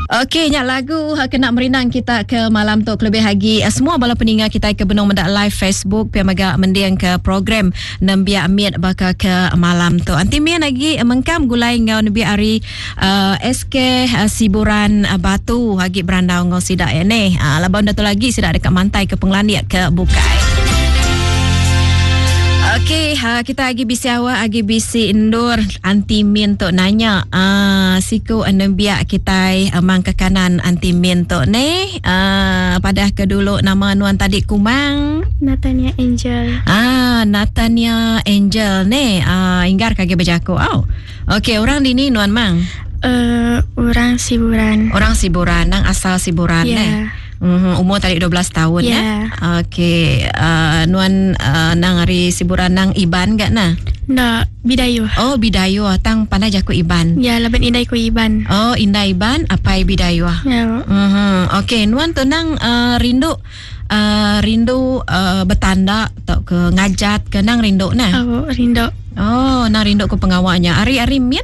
Okey, nyak lagu kena merinang kita ke malam tu kelebih lagi semua bala pendengar kita ke benung mendak live Facebook pia maga mendiang ke program nambia miat baka ke malam tu. Anti mian lagi mengkam gulai ngau nabi ari SK Siburan Batu hagi berandau ngau sidak ni. Labau tu lagi sidak dekat mantai ke Penglandiat ke Bukai. Okey, kita lagi bisi awak, lagi bisi indur anti min tu nanya siku biak kita amang ke kanan anti min tu ni pada ke dulu nama nuan tadi kumang Natania Angel. Natania Angel ni inggar kage berjaku. Okey, orang di ni nuan mang Orang Siburan. Orang Siburan, nang asal Siburan ni. Umur tadi 12 tahun Okey, nuan nang hari Siburan nang Iban gak na? Ndak, Bidayu. Oh, Bidayu tang pandai jaku Iban. Ya, laban Indai ku Iban. Oh, Indai Iban apa Bidayu? Ya. Okey, nuan tu nang rindu bertanda atau ke ngajat ke nang rindu na? Oh, rindu. Oh, nang rindu ke pengawalnya. Hari miat?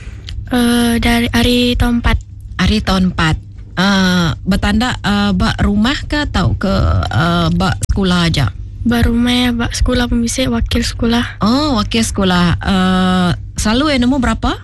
Dari hari tahun 4. Hari tahun 4. Bertanda bak rumah ke atau ke bak sekolah aja? Bak rumah, bak sekolah pun bisa, wakil sekolah. Oh, wakil sekolah. Selalu nemu berapa?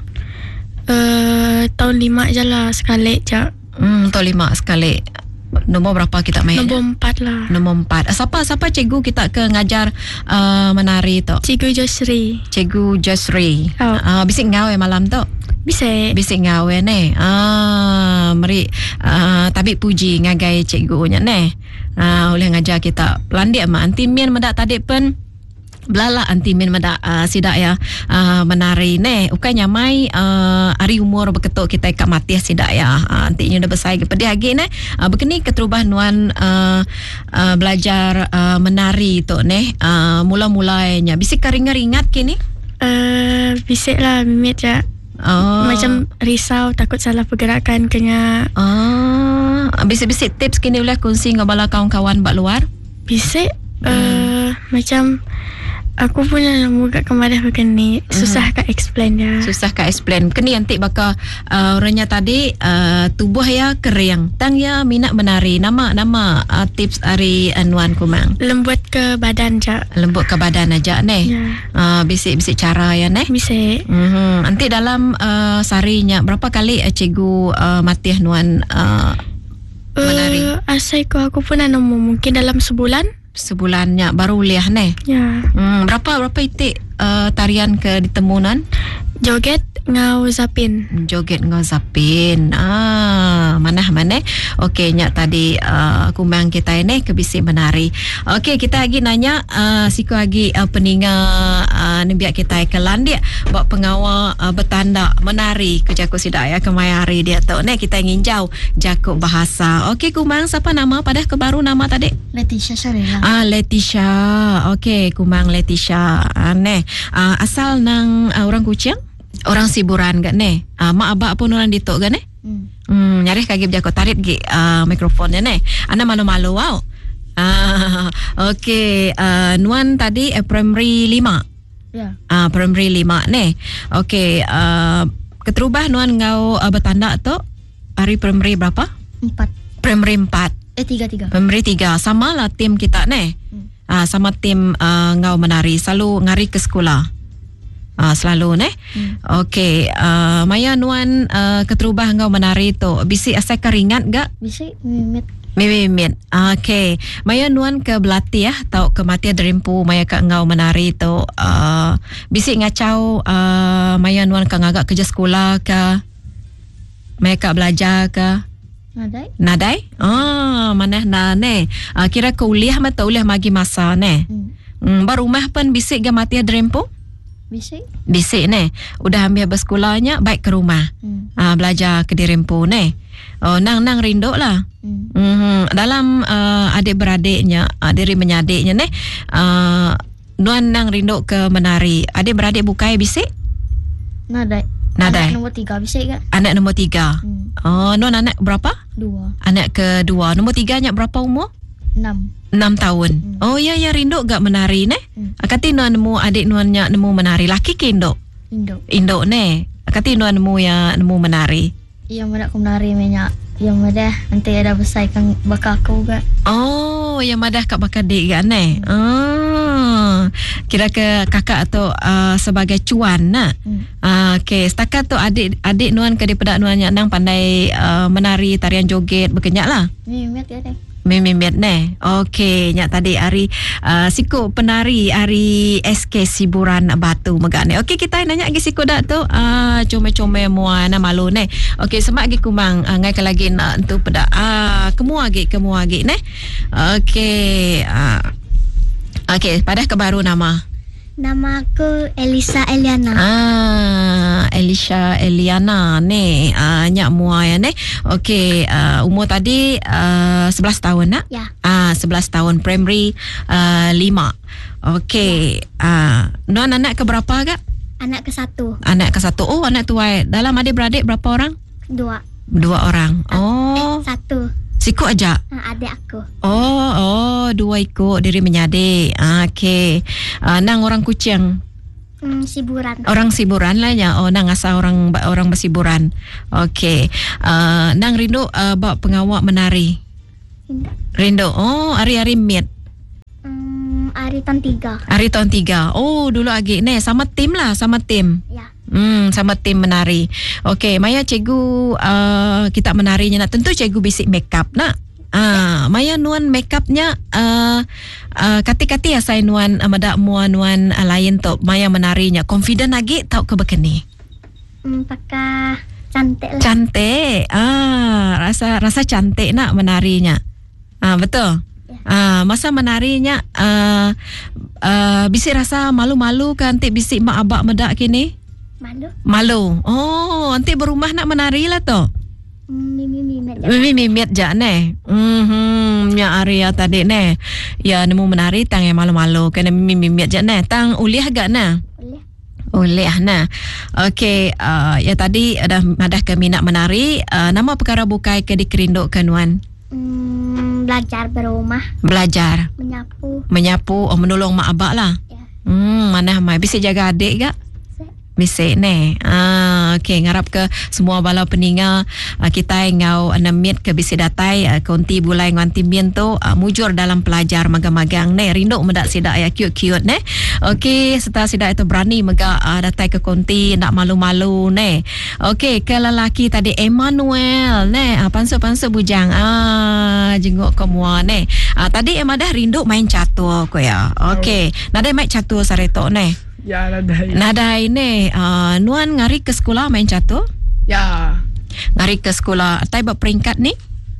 Tahun 5 je lah sekali je. Tahun 5 sekali. Nombor berapa kita main? Nombor 4 lah. Nombor 4. Siapa cikgu kita ke ngajar menari tu? Cikgu Josri. Cikgu Josri. Bisik ngau malam tu? Bisik ngawe ni. Meri tapi puji ngagai cikgunya ni. Oleh ngajar kita landia ma anti mian mendak tadi pun belala anti mian mendak sidak ya menari ni. Ukanya mai hari umur berketuk kita kat mati sidak ya. Antinya dah besar pedih lagi ni. Begini keterubah nuan belajar menari tu ni. Mula-mulanya bisik keringat kini? Bisik lah mimit je. Macam risau, takut salah pergerakan kena. Bisik-bisik tips kini boleh kongsi dengan bala kawan-kawan bak luar? Bisik macam aku pun nemu kat kemarin begini. Susah kat explain dia. Susah kat explain. Kini nanti bakal orangnya tadi tubuh ya kering. Tang ya minat menari. Nama tips hari anuan kumang. Lembut ke badan je. Lembut ke badan aja ni. Bisik-bisik cara ya ni. Bisik. Nanti dalam sarinya berapa kali cikgu matih nuan menari? Asal aku pun nemu mungkin dalam sebulan. Sebulannya baru liah ni. Ya. Berapa itik tarian ke ditemunan? Joget ngau zapin. Joget ngau zapin. Mana? Okey, nyak tadi kumbang kita ini kebisi menari. Okey, kita lagi nanya siku lagi peninga nembiak kita ke landia buat pengawal bertanda menari ke jaku sidak ya kemayari dia tu. Ni kita ingin jauh jaku bahasa. Okey, kumbang siapa nama pada kebaru nama tadi? Leticia Syarila. Leticia. Okey, kumbang Leticia. Asal nang orang Kuching? Orang Siburan gak ne? Mak abak pun orang ditok gak ne? Nyari kaki berjaku tarik gi mikrofonnya ne. Anda malu-malu wow. Okey, nuan tadi primary 5. Ya. Primary 5 ne. Okey, keterubah nuan ngau bertanda tu hari primary berapa? 4. Primary 4. 3. Primary 3. Sama lah tim kita ne. Sama tim ngau menari selalu ngari ke sekolah. Selalu ne. Okey, maya nuan keterubah ngau menari tu bisi asal keringat gak? Bisi mimit. Okey, maya nuan ke belati ya tau ke mati derimpu maya ke ngau menari tu bisi ngacau maya nuan ke ngagak kerja sekolah ke maya ke belajar ke nadai? Mana ne? Kira kuliah mata uliah magi masa ne. Baru rumah pun bisik ke mati derimpu? Bisik ne. Udah ambil bersekolahnya baik ke rumah. Belajar ke Dirempu ne. Nang rindu lah. Dalam adik-beradiknya, diri menyadiknya ne. Nuan nang rindu ke menari. Adik-beradik bukai bisik? Nadai. Anak nombor 3 bisik kan? Anak nombor 3. Nuan anak berapa? 2. Anak kedua. Nombor 3 nya berapa umur? 6 tahun. Oh ya rindu gak menari ne? Kati nuan nemu adik nuannya nemu menari laki ke Indo? Indo ne. Kati nuan nemu ya nemu menari. Iya mendak menari banyak yang madah nanti ada besar kan bakal aku juga. Oh, yang madah kat bakal dik kan kira ke kakak tu sebagai cuan nak. Okey, setakat tu adik Nuan ke daripada Nuan Nyak Nang pandai menari tarian joget berkenyak lah. Mimet ya deh. Mimet ne. Okey, nyak tadi hari siku penari hari SK Siburan Batu megane. Okey, kita nanya lagi siku dak tu comel-comel muana malu ne. Okey, semak lagi kumang ngai ke lagi nak tu pada kemua lagi ne. Okey. Okey, pada kebaru nama. Nama aku Elisa Eliana. Elisa Eliana ni nyak mua ya ni. Okey, umur tadi 11 tahun nak? Ya. 11 tahun primary 5. Okey, Nuan anak ke berapa agak? Anak ke-1. Anak ke-1. Oh, anak tua. Dalam adik-beradik berapa orang? 2 orang. Oh. 1. Siku aja. Adik aku. Oh, 2 ikut diri menyadik. Okey. Nang orang Kuching. Siburan. Orang Siburan lah ya. Oh, nang asal orang bersiburan. Okey. Nang rindu bawa pengawak menari. Rindu. Oh, hari-hari miet. Hari tahun 3. Hari tahun 3. Oh, dulu lagi ni sama tim lah, sama tim. Ya. Sama tim menari. Okey, Maya cikgu kita menarinya nak. Tentu cikgu basic makeup nak. Maya Nuan makeupnya kati-kati asai Nuan madak mua Nuan lain tu Maya menarinya. Confident lagi tau ke begini? Pakai cantik lah. Cantik. Rasa cantik nak menarinya. Betul. Masa menarinya bisik rasa malu-malu kan nanti bisik mak abak medak kini? Malu. Oh, nanti berumah nak menari lah tu. Mimet je ne. Ya Arya tadi ne. Ya nemu menari tang yang malu-malu kena mimet je ne. Tang uliah agak ne. Uliah na. Okey, ya tadi ada ke minat menari. Nama perkara bukai ke dikerindu ke Nuan? Belajar berumah. Belajar. Menyapu. Oh, menolong mak abak lah. Ya. Mana mai bisa jaga adik gak? Bisik ne. Okey, ngarap ke semua bala peninga kita ngau anamit ke bisi datai konti bulai nganti mien tu mujur dalam pelajar magang-magang ne. Rindu medak sidak ya cute-cute ne. Okey, setelah sidak itu berani mega datai ke konti nak malu-malu ne. Okey, ke lelaki tadi Emmanuel ne. Pansu-pansu bujang. Jenguk ke mua ne. Tadi Emadah rindu main catur ko ya. Okey, nadai main catur sareto ne. Ya, nadai. Nadai ni, Nuan ngari ke sekolah main catur? Ya. Ngari ke sekolah. Atai buat peringkat ni?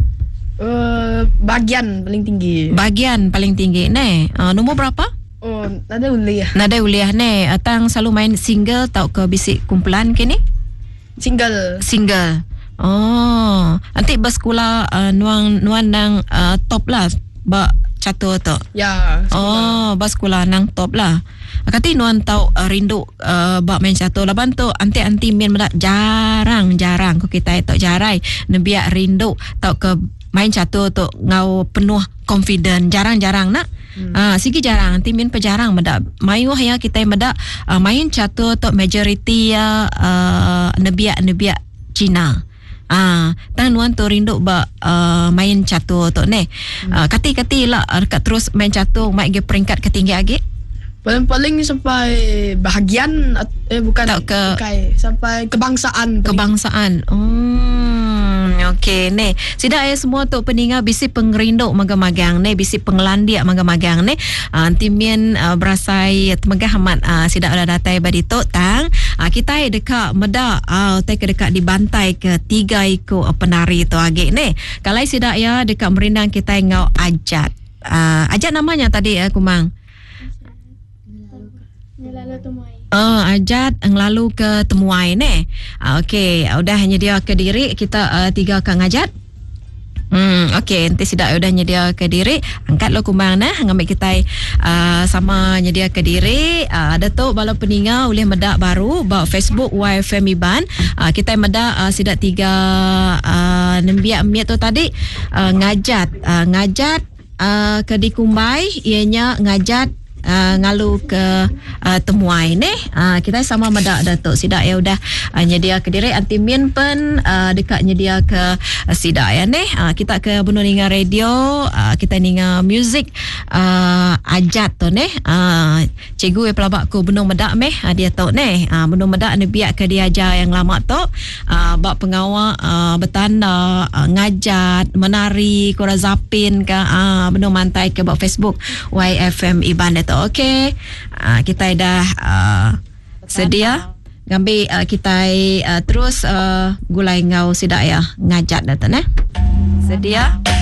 Bagian paling tinggi. Bagian paling tinggi ni. Nombor berapa? Oh, nadai uliah. Nadai uliah ni. Atang selalu main single tau ke bisik kumpulan kini? Single. Oh, nanti bersekolah Nuan nang top lah. Bak catur tu. Ya. Oh, bersekolah nang top lah. Kati Nuan tahu rindu bak main catur laban tu anti main medak jarang ko kita itu jarai nebiak rindu tahu ke main catur tu ngau penuh confident jarang nak sigi jarang anti main pejarang medak mayuh ya kita medak main catur tu majority ya nebiak Cina. Tang Nuan tu rindu bak main catur tu ne. Kati lah terus main catur mai ge peringkat ketinggi lagi. Paling sampai bahagian bukan sampai kebangsaan. Okey ne. Sida semua tu peninga bisi pengerindu magang-magang ne, bisi penglandia magang-magang ne. Timien berasai temegah amat sida ada datai badi tu tang. Kita dekat meda dekat di bantai ke 3 ikut penari tu age ne. Kalau sida ya dekat merindang kita ngau ajat. Ajat namanya tadi kumang. Ajat ngelalu ke temuai ne. Okey, udah nyedia ke diri kita 3 kang ajat. Okey, nanti sidak udah nyedia ke diri, angkat lo kumbang nah ngambil kita sama nyedia ke diri. Ada tu bala peninga boleh medak baru ba Facebook YFM Iban. Kita medak sidak 3 nembiak miat tu tadi ngajat ke di Kumbai ianya ngajat ngalu ke temuai ni. Kita sama medak Datuk Sidak ya udah nyedia ke diri antimin pen dekat nyedia ke Sidak ya ni. Kita ke Bunuh Ninga Radio, kita ninga music ajat tu ni. Cikgu pelabak ku Bunuh Medak meh dia tahu ni. Bunuh Medak ni biak ke dia ajar yang lama tu bak pengawal bertanda ngajat menari kora zapin ke Bunuh Mantai ke bak Facebook YFM Iban tu. Okey. Kita dah sedia gambi kita terus gulai ngau Sidak ya ngajat datang sedia.